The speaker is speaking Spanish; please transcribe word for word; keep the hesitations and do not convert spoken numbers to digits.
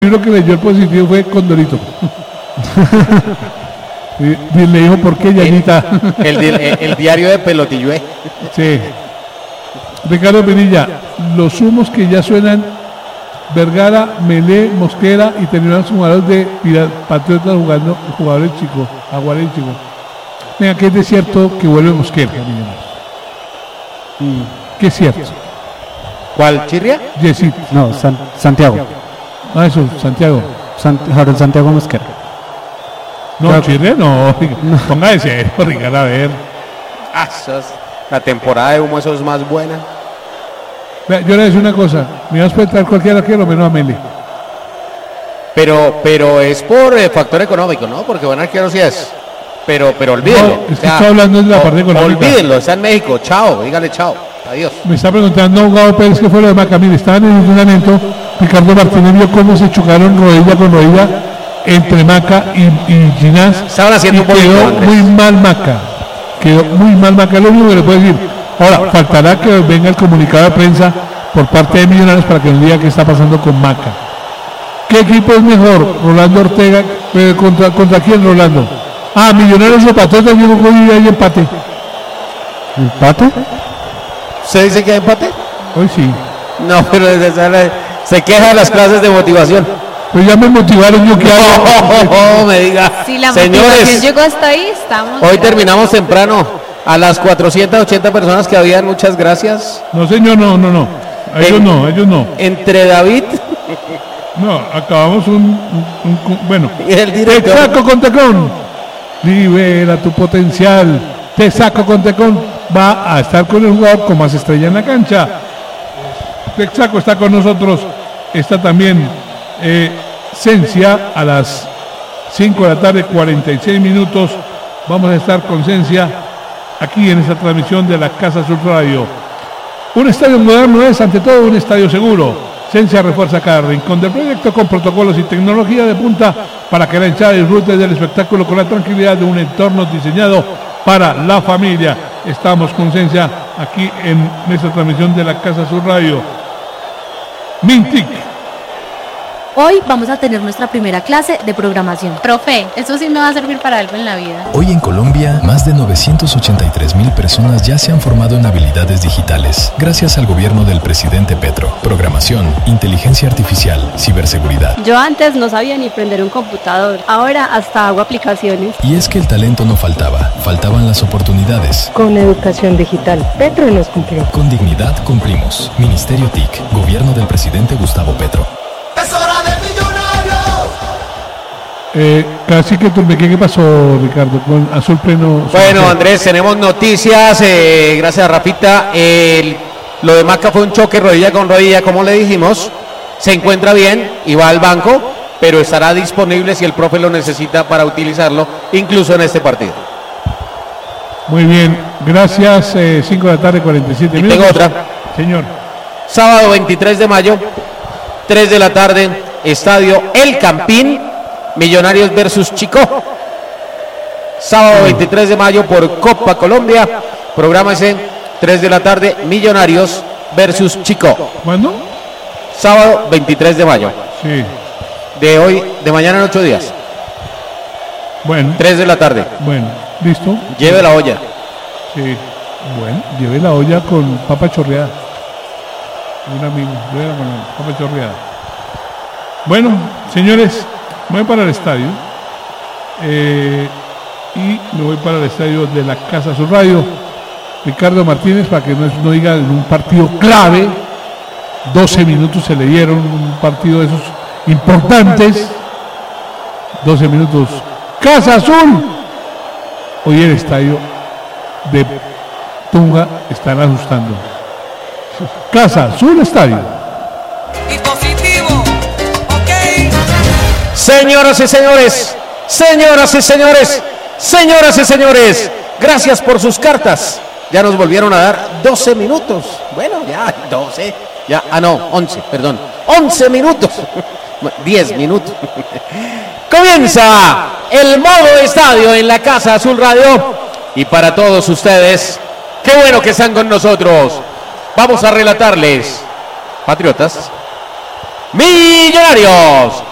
Lo que leyó el positivo fue Condorito. y, y le dijo, ¿por qué, Yanita? El, el, el, el diario de Pelotillué. Sí. Ricardo Pinilla, los humos que ya suenan, Vergara, Melé, Mosquera y terminaron sumados de Patriotas jugando jugadores chicos, Aguaré chicos. Venga, que es de cierto que vuelve Mosquera. Mm. ¿Qué es cierto? ¿Cuál? ¿Chirria? Yesid. No, San, Santiago. Ah, eso, Santiago. Sant, Harold Santiago Mosquera. No, claro. Chirria no. no. Ponga de serio, Ricardo, a ver. Ah, sos, la temporada de humo, eso es más buena. Yo le voy a decir una cosa, me vas a estar cualquier arquero menos a Meli. Pero, pero es por eh, factor económico, ¿no? Porque buen arquero sí es. Pero, pero olvídenlo. No, es que o sea, estoy hablando de la parte económica. Olvídenlo, está en México. Chao, dígale chao. Adiós. Me está preguntando Gabo Pérez qué fue lo de Maca. Mire, estaban en el entrenamiento. Ricardo Martínez vio cómo se chocaron rodilla con rodilla entre Maca y, y Ginás. Estaban haciendo y un quedó Andrés. muy mal Maca. Quedó muy mal Maca. Es lo único que le puedo decir. Ahora, faltará que venga el comunicado de prensa por parte de Millonarios para que nos diga qué está pasando con Maca. ¿Qué equipo es mejor? Rolando Ortega. Eh, ¿contra, ¿Contra quién, Rolando? Ah, Millonarios o Patriotas, yo no hay empate. ¿Empate? ¿Se dice que hay empate? Hoy sí. No, pero desde se queja de las clases de motivación. Pues ya me motivaron, yo que hago. No, me diga. Si la Señores, motivación llegó hasta ahí, estamos. Hoy terminamos temprano. A las cuatrocientas ochenta personas que habían, muchas gracias. No, señor, no, no, no. A ellos en, no, a ellos no. Entre David. No, acabamos un, un, un bueno. Y el director. Te saco con Tecón. Libera tu potencial. Te saco con Tecón. Va a estar con el jugador con más estrella en la cancha. Texaco está con nosotros. Está también eh, Cencia a las cinco de la tarde, cuarenta y seis minutos. Vamos a estar con Cencia aquí en esta transmisión de la Casa Azul Radio. Un estadio moderno es ante todo un estadio seguro. Cencia refuerza cada rincón del proyecto con protocolos y tecnología de punta para que la hinchada disfrute del espectáculo con la tranquilidad de un entorno diseñado para la familia. Estamos con Cencia aquí en esta transmisión de la Casa Azul Radio. Mintic. Hoy vamos a tener nuestra primera clase de programación. Profe, eso sí me va a servir para algo en la vida. Hoy en Colombia, más de novecientos ochenta y tres mil personas ya se han formado en habilidades digitales, gracias al gobierno del presidente Petro. Programación, inteligencia artificial, ciberseguridad. Yo antes no sabía ni prender un computador, ahora hasta hago aplicaciones. Y es que el talento no faltaba, faltaban las oportunidades. Con educación digital, Petro nos cumplió. Con dignidad cumplimos. Ministerio T I C, gobierno del presidente Gustavo Petro. ¡Es hora de Millonarios! Eh, casi que tú me ¿qué pasó, Ricardo? Con Azul Pleno. Bueno, Andrés, tenemos noticias. Eh, gracias, Rafita. El, lo de Maca fue un choque rodilla con rodilla, como le dijimos. Se encuentra bien y va al banco, pero estará disponible si el profe lo necesita para utilizarlo, incluso en este partido. Muy bien, gracias. Eh, cinco de la tarde, cuarenta y siete y minutos. Tengo otra. Señor. Sábado veintitrés de mayo. tres de la tarde, Estadio El Campín, Millonarios versus Chico. Sábado veintitrés de mayo por Copa Colombia. Prográmese, tres de la tarde, Millonarios versus Chico. ¿Cuándo? Sábado veintitrés de mayo. Sí. De hoy, de mañana en ocho días. Bueno. tres de la tarde. Bueno, listo. Lleve la olla. Sí. Bueno, lleve la olla con papa chorreada. Un amigo, lleve la papa chorreada. Bueno, señores, me voy para el estadio. Eh, y me voy para el estadio de la Casa Azul Radio. Ricardo Martínez, para que no, no diga en un partido clave. doce minutos se le dieron, un partido de esos importantes. doce minutos. Casa Azul. Hoy el estadio de Tunja están asustando. Casa Azul Estadio. Y positivo, ok. Señoras y señores, señoras y señores, señoras y señores, gracias por sus cartas. Ya nos volvieron a dar doce minutos. Bueno, ya doce, ya, ah no, once, perdón, once minutos, diez minutos. Comienza el modo estadio en la Casa Azul Radio. Y para todos ustedes, qué bueno que están con nosotros. Vamos a relatarles, Patriotas, Millonarios.